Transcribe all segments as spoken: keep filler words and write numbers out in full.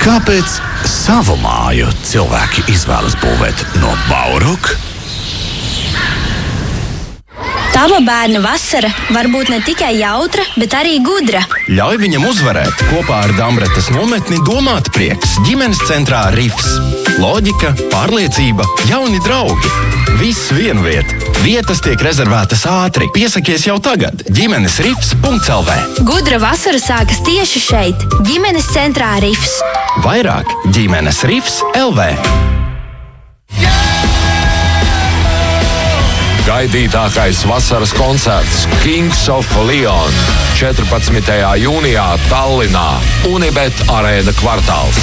Kāpēc savu māju cilvēki izvēlas būvēt no bauruka? Tava bērna vasara var būt ne tikai jautra, bet arī gudra. Ļauj viņam uzvarēt kopā ar Dambretes nometni Domāt prieks ģimenes centrā Rifs. Loģika, pārliecība, jauni draugi. Viss vienu vietu. Vietas tiek rezervētas ātri. Piesakies jau tagad. ģimenes rifs punkts el vē. Gudra vasara sākas tieši šeit, ģimenes centrā Rifs. Vairāk ģimenes rifs punkts el vē. Gaidītākais vasaras koncerts Kings of Leon četrpadsmitajā jūnijā Tallinā, Unibet arēna kvartāls.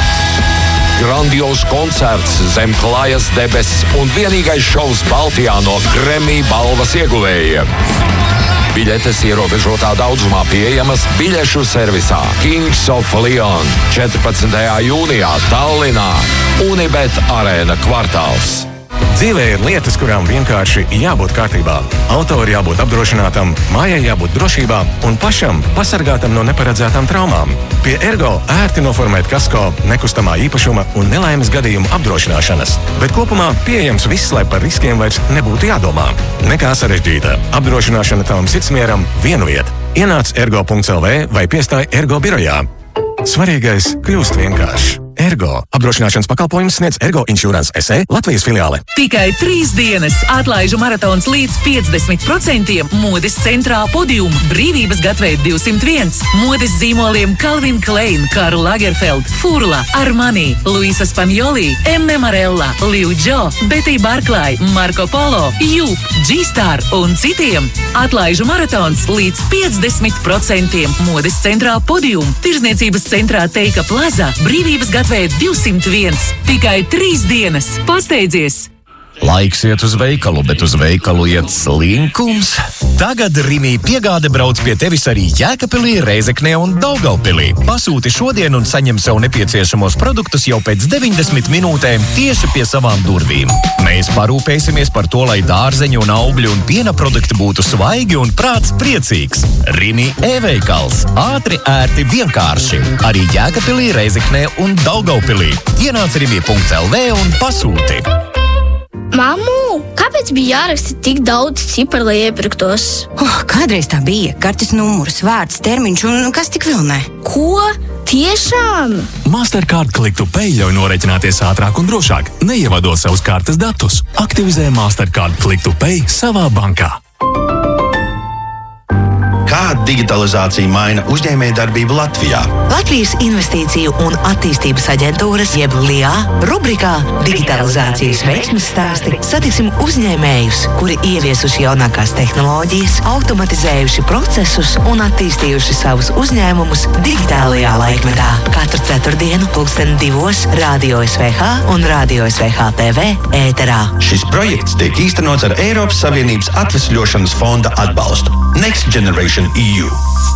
Grandios koncerts zem klājas debesis un vienīgais šovs Baltijā no Grammy balvas ieguvējiem. Biļetes ierobežotā daudzumā pieejamas biļešu servisā Kings of Leon četrpadsmitajā jūnijā Tallinā, Unibet arēna kvartāls. Dzīvē ir lietas, kurām vienkārši jābūt kārtībā. Auto ir jābūt apdrošinātam, mājai jābūt drošībā un pašam pasargātam no neparedzētām traumām. Pie Ergo ērti noformēt kasko, nekustamā īpašuma un nelaimes gadījumu apdrošināšanas. Bet kopumā pieejams viss, lai par riskiem vairs nebūtu jādomā. Nekā sarežģīta. Apdrošināšana tavam sirdsmieram vienu vietu. Ienāc ergo punkts el vē vai piestāj Ergo birojā. Svarīgais kļūst vienkārši. Ergo. Apdrošināšanas pakalpojumus sniedz Ergo Insurance es e Latvijas filiāle. Tikai trīs dienas atlaižu maratons līdz piecdesmit procentiem modes centrā Podium, Brīvības gatavē divsimt viens, modes zīmoliem Calvin Klein, Karl Lagerfeld, Furla, Armani, Luisa Spanioli, Emme Marella, Liu Jo, Betty Barklai, Marco Polo, Jup, G-Star un citiem. Atlaižu maratons līdz piecdesmit procentiem modes centrā Podium, Tirzniecības centrā Teika Plaza, Brīvības gatavē divsimt viens. Tikai trīs dienas. Pasteidzies! Laiks iet uz veikalu, bet uz veikalu iet slinkums. Tagad Rimi piegāde brauc pie tevis arī Jēkabpilī, Rēzeknē un Daugavpilī. Pasūti šodien un saņem sev nepieciešamos produktus jau pēc deviņdesmit minūtēm tieši pie savām durvīm. Mēs parūpēsimies par to, lai dārzeņu un augļu un piena produkti būtu svaigi un prāts priecīgs. Rimi e-veikals. Ātri, ērti, vienkārši. Arī Jēkabpilī, Rēzeknē un Daugavpilī. Ienāc rimi punkts el vē un pasūti. Mammu, kāpēc bija jāraksta tik daudz ciparu, lai iepirktos? Oh, kādreiz tā bija. Kartes numurs, vārds, termiņš un kas tik vēl ne. Ko? Tiešām? Mastercard Click to Pay ļauj norēķināties ātrāk un drošāk, neievadot savus kartes datus. Aktivizē Mastercard Click to Pay savā bankā. Kā digitalizācija maina uzņēmējdarbību Latvijā? Latvijas Investīciju un attīstības aģentūras jeb L I A rubrikā Digitalizācijas veiksmes stāsti satiksim uzņēmējus, kuri ieviesuši jaunākās tehnoloģijas, automatizējuši procesus un attīstījuši savus uzņēmumus digitālajā laikmetā. Katru ceturtdienu pulksten divos Radio es vē hā un Radio es vē hā te vē ēterā. Šis projekts tiek īstenots ar Eiropas Savienības atvesļošanas fonda atbalstu. Next Generation E U.